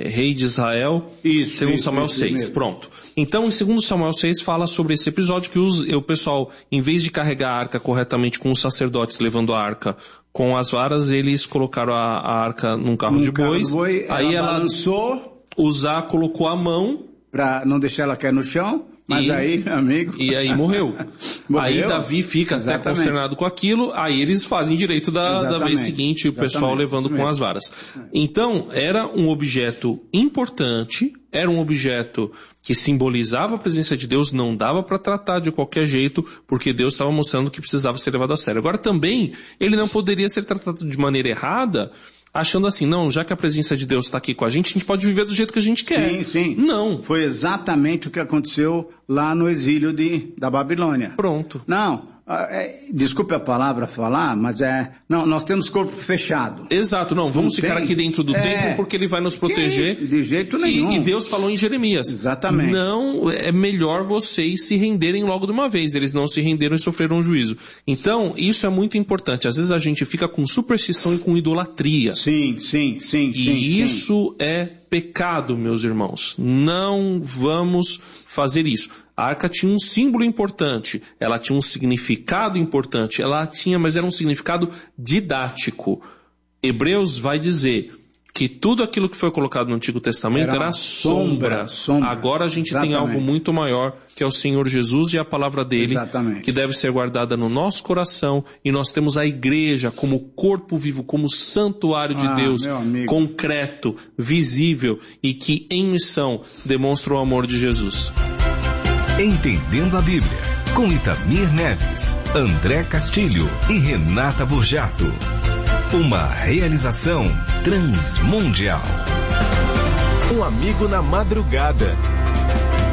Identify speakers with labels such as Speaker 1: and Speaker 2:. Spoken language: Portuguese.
Speaker 1: rei de Israel, segundo Samuel 6, pronto. Então, em 2 Samuel 6 fala sobre esse episódio que o pessoal, em vez de carregar a arca corretamente com os sacerdotes levando a arca com as varas, eles colocaram a arca num carro de bois, aí ela balançou, colocou a mão
Speaker 2: para não deixar ela cair no chão. Mas aí, meu amigo...
Speaker 1: E aí morreu. Aí Davi fica até consternado com aquilo, aí eles fazem direito da vez seguinte, o pessoal levando com as varas. Então, era um objeto importante, era um objeto que simbolizava a presença de Deus, não dava para tratar de qualquer jeito, porque Deus estava mostrando que precisava ser levado a sério. Agora também, ele não poderia ser tratado de maneira errada, achando assim, não, já que a presença de Deus está aqui com a gente pode viver do jeito que a gente quer.
Speaker 2: Sim, sim.
Speaker 1: Não.
Speaker 2: Foi exatamente o que aconteceu lá no exílio da Babilônia.
Speaker 1: Pronto.
Speaker 2: Não, desculpe a palavra falar, mas não, nós temos corpo fechado.
Speaker 1: Exato, não, vamos ficar aqui dentro do templo porque ele vai nos proteger.
Speaker 2: De jeito nenhum.
Speaker 1: E Deus falou em Jeremias.
Speaker 2: Exatamente.
Speaker 1: Não, é melhor vocês se renderem logo de uma vez. Eles não se renderam e sofreram um juízo. Então, isso é muito importante. Às vezes a gente fica com superstição e com idolatria.
Speaker 2: Sim.
Speaker 1: E isso é pecado, meus irmãos. Não vamos fazer isso. A arca tinha um símbolo importante, ela tinha um significado importante, mas era um significado didático. Hebreus vai dizer que tudo aquilo que foi colocado no Antigo Testamento era sombra. Agora a gente tem algo muito maior, que é o Senhor Jesus e a palavra dele, que deve ser guardada no nosso coração, e nós temos a igreja como corpo vivo, como santuário de Deus, concreto, visível, e que em missão demonstra o amor de Jesus.
Speaker 3: Entendendo a Bíblia, com Itamir Neves, André Castilho e Renata Burjato. Uma realização Transmundial.
Speaker 4: Um amigo na madrugada.